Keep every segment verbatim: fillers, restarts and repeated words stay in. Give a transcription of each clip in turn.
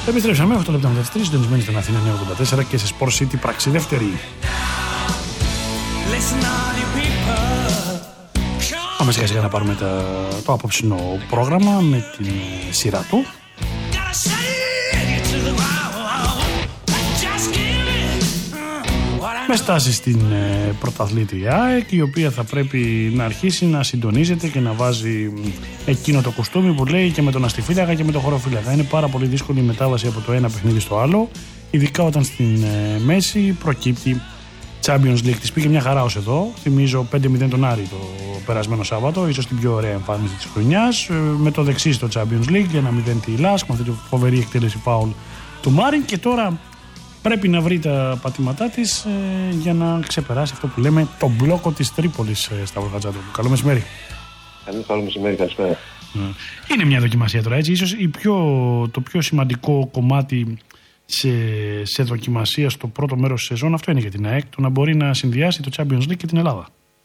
Επιστρέψαμε οκτώ λεπτά μετά τις τρεις, συντονισμένοι στην Αθήνα εννιακόσια ογδόντα τέσσερα και σε Sport City πράξη δεύτερη. Πάμε σιγά σιγά να πάρουμε τα, το απόψινο πρόγραμμα με την σειρά του. Με στάση στην ε, πρωταθλήτρια ΑΕΚ, η οποία θα πρέπει να αρχίσει να συντονίζεται και να βάζει εκείνο το κουστούμι που λέει και με τον αστιφύλακα και με τον χωροφύλακα. Είναι πάρα πολύ δύσκολη η μετάβαση από το ένα παιχνίδι στο άλλο, ειδικά όταν στην ε, μέση προκύπτει Champions League. Της πήγε μια χαρά ως εδώ. Θυμίζω πέντε μηδέν τον Άρη το περασμένο Σάββατο, ίσως την πιο ωραία εμφάνιση της χρονιάς. Ε, με το δεξί στο Champions League, ένα μηδέν τη Λάσκ, με αυτή τη φοβερή εκτέλεση φάουλ του Μάριν, και τώρα πρέπει να βρει τα πατήματά της ε, για να ξεπεράσει αυτό που λέμε τον μπλόκο της Τρίπολης, ε, Σταύρο Χατζάντογλου. Καλό μεσημέρι. Καλό μεσημέρι, καλησπέρα. Είναι μια δοκιμασία τώρα, έτσι. Ίσως η πιο, το πιο σημαντικό κομμάτι σε, σε δοκιμασία στο πρώτο μέρος της σεζόν, αυτό είναι για την ΑΕΚ, το να μπορεί να συνδυάσει το Champions League και την Ελλάδα.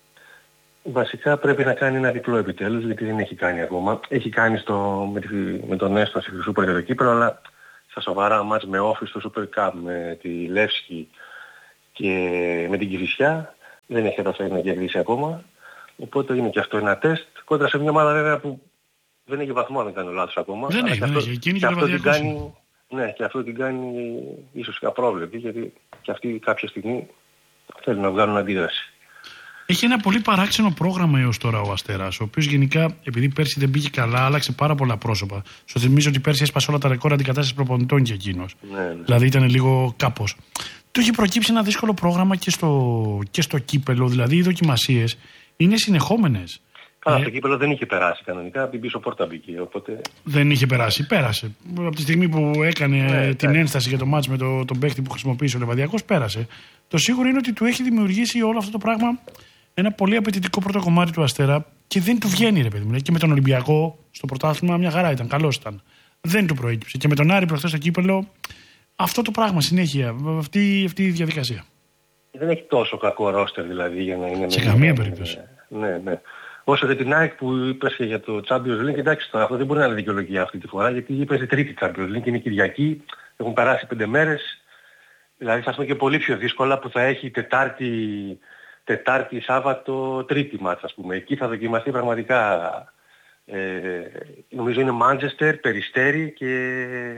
Βασικά πρέπει να κάνει ένα διπλό επιτέλους, γιατί δεν έχει κάνει ακόμα. Έχει κάνει στο, με, τη, με τον Έστο στη Σούπερ για το Κύπρο, αλλά στα σοβαρά μάτς με όφη στο Super Cup, με τη Λεύσκη και με την Κηφισιά δεν έχει καταφέρει να κερδίσει ακόμα. Οπότε είναι και αυτό ένα τεστ κόντρα σε μια ομάδα βέβαια που δεν έχει βαθμό, αν δεν κάνω λάθος ακόμα. Δεν έχει, δεν έχει. Εκείνη και αυτό την κάνει, ναι, και αυτό την κάνει ίσως και απρόβλεπτη, γιατί και αυτοί κάποια στιγμή θέλουν να βγάλουν αντίδραση. Έχει ένα πολύ παράξενο πρόγραμμα έως τώρα ο Αστέρας, ο οποίος γενικά, επειδή πέρσι δεν πήγε καλά, άλλαξε πάρα πολλά πρόσωπα. Σου θυμίζω ότι πέρσι έσπασε όλα τα ρεκόρ αντικατάστασης προπονητών και εκείνος. Ναι, ναι. Δηλαδή ήταν λίγο κάπως. Του έχει προκύψει ένα δύσκολο πρόγραμμα και στο, και στο κύπελο, δηλαδή οι δοκιμασίες είναι συνεχόμενες. Καλά, ε, στο κύπελο δεν είχε περάσει κανονικά, από την πίσω πόρτα μπήκε, οπότε... Δεν είχε περάσει, πέρασε. Από τη στιγμή που έκανε ναι, την ναι. ένσταση για το μάτς με τον το παίκτη που χρησιμοποίησε ο Λεβαδιακός, πέρασε. Το σίγουρο είναι ότι του έχει δημιουργήσει όλο αυτό το πράγμα ένα πολύ απαιτητικό πρώτο κομμάτι του Αστέρα και δεν του βγαίνει, ρε παιδί μου. Και με τον Ολυμπιακό στο πρωτάθλημα μια χαρά ήταν, καλός ήταν. Δεν του προέκυψε. Και με τον Άρη προχθές στο κύπελο, αυτό το πράγμα συνέχεια, αυτή, αυτή η διαδικασία. Δεν έχει τόσο κακό ρόστερ δηλαδή για να είναι... Σε καμία περίπτωση. Ναι, ναι. Όσο για την ΑΕΚ που είπες και για το Champions League, εντάξει, τώρα αυτό δεν μπορεί να είναι δικαιολογία αυτή τη φορά, γιατί είπες η τρίτη Champions League, είναι Κυριακή, έχουν περάσει πέντε μέρες. Δηλαδή θα πούμε και πολύ πιο δύσκολα που θα έχει Τετάρτη, Τετάρτη Σάββατο, Τρίτη μάτς, ας πούμε. Εκεί θα δοκιμαστεί πραγματικά, ε, νομίζω είναι Μάντζεστερ, Περιστέρι και...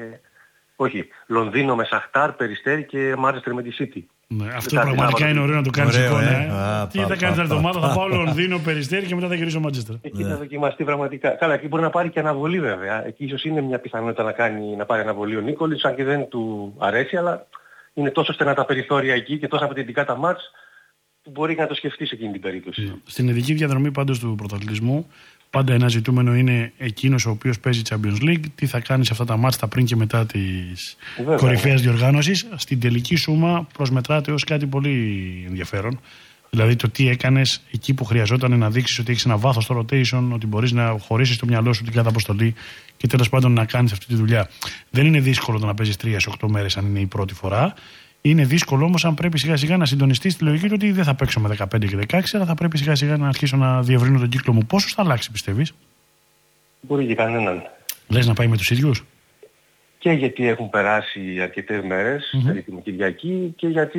Όχι, Λονδίνο με Σαχτάρ, Περιστέρι και Μάντζεστερ με τη City. Ναι, αυτό πραγματικά είναι ωραίο να το κάνεις εικόνα. Ε. Α, Τι πα, θα κάνεις την εβδομάδα, θα πάω Λονδίνο, Περιστέρι και μετά θα γυρίσω Μάντζεστερ. Εκεί ναι. θα δοκιμαστεί πραγματικά. Καλά, εκεί μπορεί να πάρει και αναβολή βέβαια. Εκεί ίσως είναι μια πιθανότητα να, κάνει, να πάρει αναβολή ο Νίκολης, αν και δεν του αρέσει, αλλά είναι τόσο στενά τα περιθώρια εκεί και τόσο απαιτητικά τα μάτς που μπορεί να το σκεφτεί σε εκείνη την περίπτωση. Ναι. Στην ειδική διαδρομή πάντως του πρωταθλητισμού, πάντα ένα ζητούμενο είναι εκείνος ο οποίος παίζει Champions League, τι θα κάνει σε αυτά τα μάτς, τα πριν και μετά της κορυφαίας διοργάνωσης. Στην τελική σούμα προσμετράται ως κάτι πολύ ενδιαφέρον. Δηλαδή το τι έκανες εκεί που χρειαζόταν να δείξεις ότι έχεις ένα βάθος στο rotation, ότι μπορείς να χωρίσεις το μυαλό σου την κάθε αποστολή και τέλος πάντων να κάνεις αυτή τη δουλειά. Δεν είναι δύσκολο το να παίζεις τρία σε οκτώ μέρες αν είναι η πρώτη φορά. Είναι δύσκολο όμως αν πρέπει σιγά σιγά να συντονιστείς τη λογική του ότι δεν θα παίξω με δεκαπέντε και δεκαέξι, αλλά θα πρέπει σιγά σιγά να αρχίσω να διευρύνω τον κύκλο μου. Πόσος θα αλλάξει, πιστεύεις? Μπορεί και κανέναν. Λες να πάει με τους ίδιους? Και γιατί έχουν περάσει αρκετές μέρες, mm-hmm. την Κυριακή, και γιατί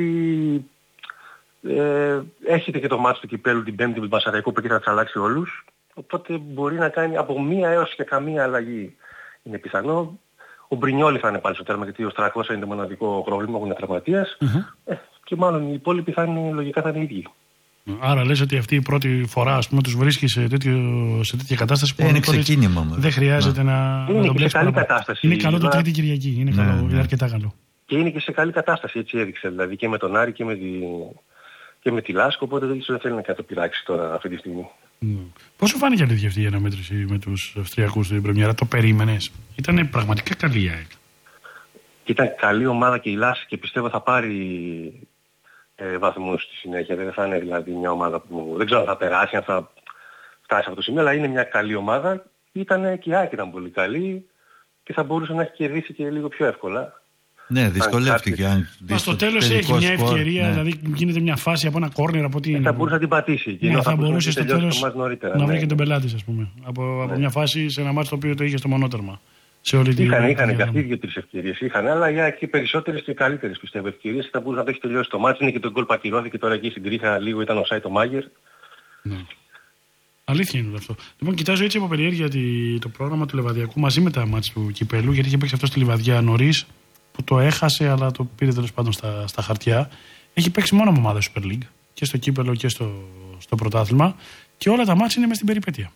ε, έχετε και το μάτσο του κυπέλου την Πέμπτη με τον Πασαραϊκό που εκεί θα τους αλλάξει όλους. Οπότε μπορεί να κάνει από μία έως και καμία αλλαγή. Είναι πιθανό. Ο Μπρινιόλι θα είναι πάλι στο τέρμα, γιατί ο Στρακός είναι το μοναδικό πρόβλημα, που είναι τραυματίας. Mm-hmm. Ε, και μάλλον οι υπόλοιποι θα είναι, λογικά θα είναι οι ίδιοι. Άρα λες ότι αυτή η πρώτη φορά, ας πούμε, τους βρίσκει σε, σε τέτοια κατάσταση που είναι ξεκίνημα. Δεν χρειάζεται να, να, είναι να τον σε καλή κατάσταση. Είναι καλό το Τρίτη Κυριακή. Είναι, ναι, καλό, ναι. είναι αρκετά καλό. Και είναι και σε καλή κατάσταση, έτσι έδειξε. Δηλαδή και με τον Άρη και με τη, και με τη Λάσκο, οπότε ίσως δεν θέλει να κατοπειράξει τώρα αυτή τη στιγμή. Mm. Πώς σου φάνηκε αλήθεια αυτή η αναμέτρηση με τους Αυστριακούς στην πρεμιέρα? Το περίμενες? Ήτανε πραγματικά καλή η ΑΕΚ. Ήταν καλή ομάδα και η Λάσκο και πιστεύω θα πάρει ε, βαθμούς στη συνέχεια. Δεν θα είναι δηλαδή μια ομάδα που δεν ξέρω αν θα περάσει, αν θα φτάσει σε αυτό το σημείο, αλλά είναι μια καλή ομάδα. Ήταν και η ΑΕΚ ήταν πολύ καλή και θα μπορούσε να έχει κερδίσει και λίγο πιο εύκολα. Ναι, δυσκολεύτηκε. Αν Μα στο τέλος έχει μια ευκαιρία, ναι. Δηλαδή γίνεται μια φάση από ένα κόρνερ από τι είναι. Θα μπορούσε να την πατήσει. Ναι, θα, θα μπορούσε στο τέλος νωρίτερα, να ναι. βρει και τον πελάτη, ας πούμε. Από, ναι. από μια φάση σε ένα μάτσο το οποίο το είχε στο μονότερμα. σε όλη την Είχαν, είχαν και αυτοί δύο-τρεις ευκαιρίες. Είχαν, αλλά για εκεί περισσότερες και καλύτερες πιστεύω ευκαιρίες. Θα μπορούσε να το έχει τελειώσει το μάτι. Είναι και τον γκολ που ακυρώθηκε τώρα εκεί στην τρίχα. Λίγο ήταν ο Σάι το Μάγερ. Ναι. Αλήθεια είναι όλο αυτό. Λοιπόν, κοιτάζω έτσι από περιέργεια το πρόγραμμα του Λιβαδιακού μαζί με τα μάτς του Κυπέλου, γιατί είχε παίξει αυτό στη Λιβαδιά νωρίς, που το έχασε, αλλά το πήρε τέλος πάντων στα, στα χαρτιά. Έχει παίξει μόνο με ομάδα Super League, και στο Κύπελο και στο, στο πρωτάθλημα, και όλα τα μάτς είναι μες στην περιπέτεια.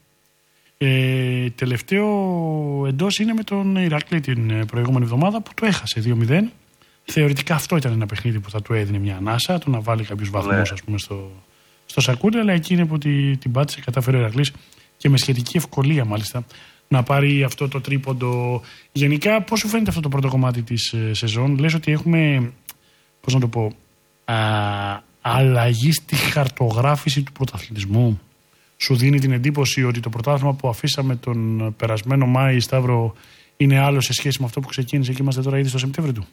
Ε, τελευταίο εντός είναι με τον Ηρακλή την προηγούμενη εβδομάδα που το έχασε δύο μηδέν. Θεωρητικά αυτό ήταν ένα παιχνίδι που θα του έδινε μια ανάσα, το να βάλει κάποιους βαθμούς, ναι, ας πούμε, στο, στο σακούλι, αλλά εκεί είναι που την, την πάτησε, κατάφερε ο Ηρακλής και με σχετική ευκολία μάλιστα να πάρει αυτό το τρίποντο. Γενικά, πώς σου φαίνεται αυτό το πρώτο κομμάτι της ε, σεζόν? Λες ότι έχουμε, πώς να το πω, α, αλλαγή στη χαρτογράφηση του πρωταθλητισμού? Σου δίνει την εντύπωση ότι το πρωτάθλημα που αφήσαμε τον περασμένο Μάη, Σταύρο, είναι άλλο σε σχέση με αυτό που ξεκίνησε και είμαστε τώρα ήδη στο Σεπτέμβριο του?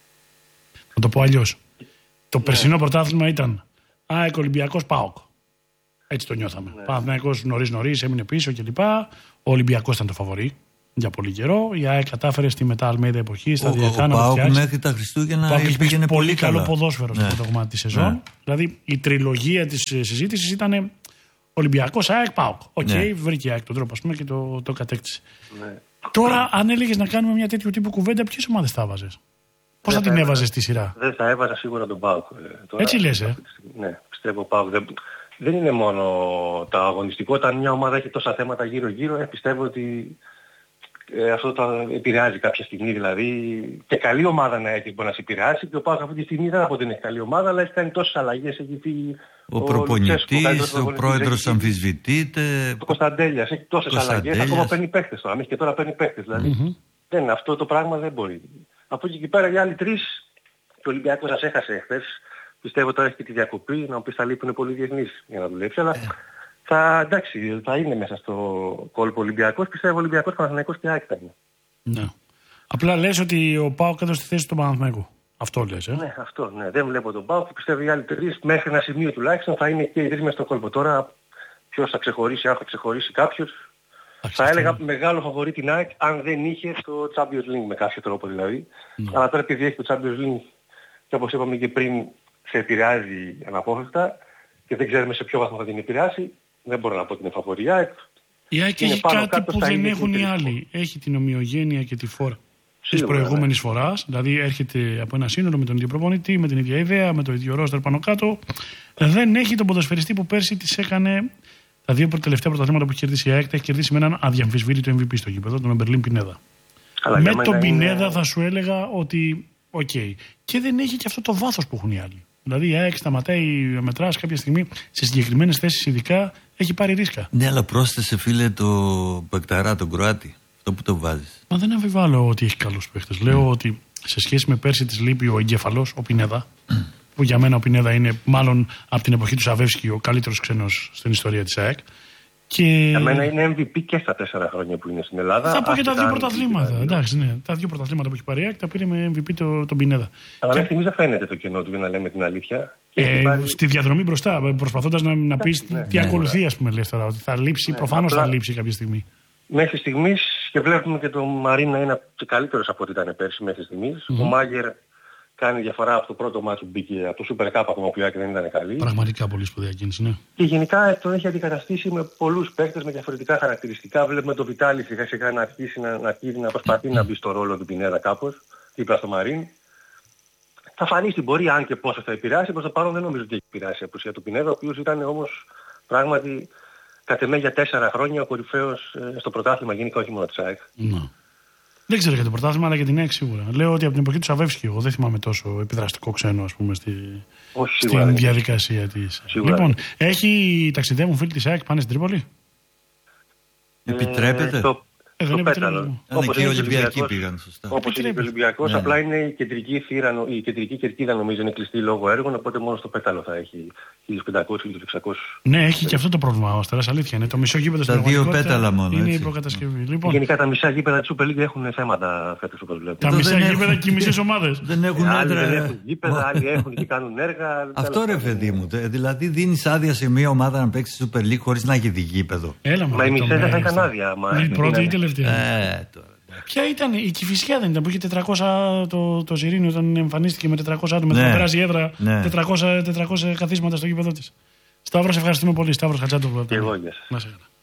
Να το πω αλλιώς. Το περσινό yeah. πρωτάθλημα ήταν ΑΕΚ Ολυμπιακός ΠΑΟΚ. Έτσι το νιώθαμε. Yeah. Παναθηναϊκός νωρίς νωρίς έμεινε πίσω κλπ. Ο Ολυμπιακός ήταν το φαβορί για πολύ καιρό. Η ΑΕΚ κατάφερε στη μετά Αλμέιδα εποχή, στα διεθνά να φτιάξει. Ο ΠΑΟΚ μέχρι τα Χριστούγεννα πήγαινε πολύ, πολύ καλό ποδόσφαιρο yeah. στο πρώτο κομμάτι της σεζόν. Yeah. Δηλαδή η τριλογία της συζήτησης ήταν Ολυμπιακός, ΑΕΚ, ΠΑΟΚ. Οκ, okay, ναι. βρήκε η ΑΕΚ τον τρόπο, ας πούμε, και το, το κατέκτησε. Ναι. Τώρα, αν έλεγες να κάνουμε μια τέτοιου τύπου κουβέντα, ποιες ομάδες θα έβαζες? Πώς θα, θα την έβαζες στη σειρά? Δεν θα έβαζα σίγουρα τον ΠΑΟΚ. Τώρα, έτσι λες, ε? Ναι, πιστεύω ΠΑΟΚ. Δεν, δεν είναι μόνο το αγωνιστικό. Όταν μια ομάδα έχει τόσα θέματα γύρω-γύρω, ε, πιστεύω ότι ε, αυτό το επηρεάζει κάποια στιγμή. Δηλαδή, και καλή ομάδα να έχει μπορεί να σε επηρεάσει. Και ο ΠΑΟΚ αυτή τη στιγμή δεν από την έχει καλή ομάδα, αλλά έχει κάνει τόσες αλλαγές. Έχει φύγει. Ο, ο προπονητής, ο, ο πρόεδρος αμφισβητείται. Ο Κωνσταντέλιας έχει τόσες αλλαγές. Ακόμα παίρνει παίχτες τώρα. Μέχρι και τώρα παίρνει παίχτες. Δηλαδή mm-hmm. δεν, αυτό το πράγμα δεν μπορεί. Από εκεί και πέρα οι άλλοι τρεις, το Ολυμπιακό σας έχασε χθες. Πιστεύω τώρα έχει και τη διακοπή. Να μου πεις θα λείπουν πολύ διεθνείς για να δουλέψει. Αλλά yeah. θα, εντάξει, θα είναι μέσα στο κόλπο Ολυμπιακός. Πιστεύω Ολυμπιακός, Παναθηναϊκός και ΑΕΚ θα είναι. Ναι. Απλά λες ότι ο ΠΑΟΚ έδωσε τη θέση του Παναθηναϊκού. Αυτό λες, ε? Ναι, αυτό, ναι. Δεν βλέπω τον ΠΑΟΚ. Πιστεύω οι άλλοι τρεις μέχρι ένα σημείο τουλάχιστον θα είναι και οι τρεις μες στο κόλπο. Τώρα ποιος θα ξεχωρίσει, αν θα ξεχωρίσει κάποιος. Θα έλεγα μεγάλο φαβορί την ΑΕΚ αν δεν είχε το Champions League με κάποιο τρόπο δηλαδή. Ναι. Αλλά τώρα επειδή έχει το Champions League και όπως είπαμε και πριν σε επηρεάζει αναπόφευκτα και δεν ξέρουμε σε ποιο βαθμό θα την επηρεάσει, δεν μπορώ να πω ότι είναι φαβορί η ΑΕΚ. Η ΑΕΚ έχει κάτι που δεν έχουν οι άλλοι. Έχει την ομοιογένεια και τη φόρα της προηγούμενης ναι. φοράς, δηλαδή έρχεται από ένα σύνολο με τον ίδιο προπονητή, με την ίδια ιδέα, με το ίδιο ρόστερ πάνω κάτω. Δεν έχει τον ποδοσφαιριστή που πέρσι της έκανε τα δύο τελευταία πρωταθλήματα που έχει κερδίσει η ΑΕΚ, τα έχει κερδίσει με έναν αδιαμφισβήτητο εμ βι πι στο γήπεδο, τον Εμπερλίν Πινέδα. Αλλά με τον Πινέδα είναι... θα σου έλεγα ότι οκ. Okay. Και δεν έχει και αυτό το βάθος που έχουν οι άλλοι. Δηλαδή η ΑΕΚ σταματάει να μετράς κάποια στιγμή σε συγκεκριμένες θέσεις, ειδικά έχει πάρει ρίσκα. Ναι, αλλά πρόσθεσε φίλε το Μπεκταρά, τον Κροάτι. Που το βάζεις. Μα δεν αμφιβάλλω ότι έχει καλούς παίχτες. Mm. Λέω ότι σε σχέση με πέρσι της λείπει ο εγκέφαλος, ο Πινέδα, mm. που για μένα ο Πινέδα είναι μάλλον από την εποχή του Σαβεύσκη ο καλύτερος ξένος στην ιστορία της ΑΕΚ. Και... Για μένα είναι εμ βι πι και στα τέσσερα χρόνια που είναι στην Ελλάδα. Θα πω και τα δύο πρωταθλήματα. Εντάξει, ναι. Τα δύο πρωταθλήματα που έχει πάρει η ΑΕΚ τα πήρε με εμ βι πι το, τον Πινέδα. Αλλά μέχρι στιγμής δεν φαίνεται το κενό του, για να λέμε την αλήθεια. Ε, πάρει... Στη διαδρομή μπροστά, προσπαθώντας να, να πεις ναι, τι ναι, ακολουθεί, ας πούμε, λες τώρα. Ότι θα λείψει, ναι, προφανώς απλά... θα λείψει κάποια στιγμή. Μέχρι στιγμής και βλέπουμε και το Μαρίν να είναι και καλύτερος από ό,τι ήταν πέρσι μέχρι στιγμής. Mm-hmm. Ο Μάγερ κάνει διαφορά από το πρώτο μάτσο που μπήκε από το Super Cup ακόμα που η ΑΕΚ δεν ήταν καλή. Πραγματικά πολύ σπουδαία κίνηση, ναι. Και γενικά το έχει αντικαταστήσει με πολλούς παίκτες με διαφορετικά χαρακτηριστικά. Βλέπουμε το Βιτάλη σιγά σιγά να αρχίσει να, να, να προσπαθεί να μπει στο ρόλο του Πινέδα κάπως, δίπλα στο Μαρίν. Θα φανεί στην πορεία αν και πόσο θα επηρεάσει. Προς το παρόν δεν νομίζω ότι έχει επηρεάσει η απουσία του Πινέδα, ο οποίος ήταν όμως πράγματι. Κατ' εμέ για τέσσερα χρόνια ο κορυφαίος ε, στο πρωτάθλημα γενικά, όχι μόνο της ΑΕΚ. Ναι. Δεν ξέρω για το πρωτάθλημα, αλλά για την ΑΕΚ σίγουρα. Λέω ότι από την εποχή του Σαβεύσκη, εγώ δεν θυμάμαι τόσο επιδραστικό ξένο, ας πούμε, στη... όχι, στην σίγουρα, διαδικασία της. Σίγουρα. Λοιπόν, έχει ταξιδεύουν φίλοι της ΑΕΚ πάνε στην Τρίπολη? Ε, Επιτρέπεται. Το... Ε, το πέταλο. Όπως και οι Ολυμπιακοί πήγαν, σωστά. Όπως είναι και ο Ολυμπιακός, ναι. Απλά είναι η κεντρική θύρα, η κεντρική κερκίδα νομίζω είναι κλειστή λόγω έργων, οπότε μόνο στο πέταλο θα έχει χίλια πεντακόσιους με χίλια εξακόσιους. Ναι, έχει και αυτό το πρόβλημα ο Αστέρας, αλήθεια είναι. Το μισό γήπεδο στην πραγματικότητα τα δύο πέταλα μόνο, είναι η υποκατασκευή. Λοιπόν, γενικά τα μισά γήπεδα της Super League έχουν θέματα φέτος όπως βλέπω. Τα μισά γήπεδα και οι μισές ομάδες. Δεν έχουν έντρα. Άλλοι δεν έχουν γήπεδα, άλλοι έχουν και κάνουν έργα. Αυτό ρε παιδί μου. Δηλαδή δίνεις άδεια σε μια ομάδα να παίξει Super League χωρίς να έχει γήπεδο. Μα οι μισές δεν θα είχαν άδεια. Η πρώτη ή η τελευταία. Ποια ήταν, η Κηφισιά δεν ήταν που είχε τετρακόσια το, το Ζιρίνιο όταν εμφανίστηκε με τετρακόσια άτομα Ναι. και περάσει η έδρα Ναι. τετρακόσια, τετρακόσια καθίσματα στο γήπεδο της. Σταύρος, ευχαριστούμε πολύ. Σταύρος Χατζάντογλου. Και εγώ, γεια σας. Να σε καλά.